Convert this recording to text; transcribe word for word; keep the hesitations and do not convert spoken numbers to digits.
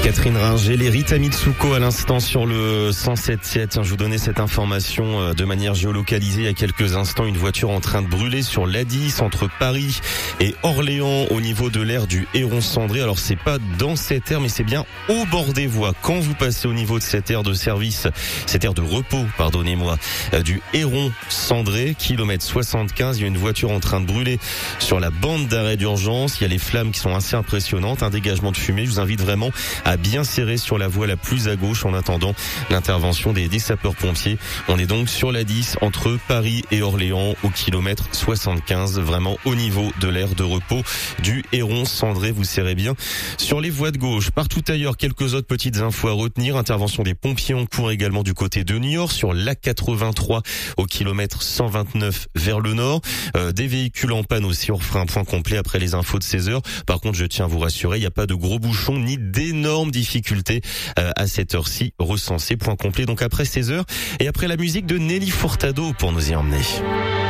Catherine Ringer, les Rita Mitsuko à l'instant sur le cent sept virgule sept. Je vous donnais cette information de manière géolocalisée il y a quelques instants. Une voiture en train de brûler sur l'A dix entre Paris et Orléans au niveau de l'aire du Héron-Cendré. Alors c'est pas dans cette aire mais c'est bien au bord des voies. Quand vous passez au niveau de cette aire de service, cette aire de repos, pardonnez-moi, du Héron-Cendré, kilomètre soixante-quinze, il y a une voiture en train de brûler sur la bande d'arrêt d'urgence. Il y a les flammes qui sont assez impressionnantes, un dégagement de fumée. Je vous invite vraiment à bien serrer sur la voie la plus à gauche en attendant l'intervention des, des sapeurs-pompiers. On est donc sur l'A dix entre Paris et Orléans au kilomètre soixante-quinze, vraiment au niveau de l'aire de repos du Héron-Cendré. Vous serrez bien sur les voies de gauche. Partout ailleurs, quelques autres petites infos à retenir. Intervention des pompiers en cours également du côté de Niort sur l'A quatre-vingt-trois au kilomètre cent vingt-neuf vers le nord. Euh, des véhicules en panne aussi. On refera un point complet après les infos de seize heures. Par contre, je tiens à vous rassurer, il n'y a pas de gros bouchons ni d'énormes difficultés euh, à cette heure-ci recensées. Point complet donc après seize heures et après la musique de Nelly Furtado pour nous y emmener.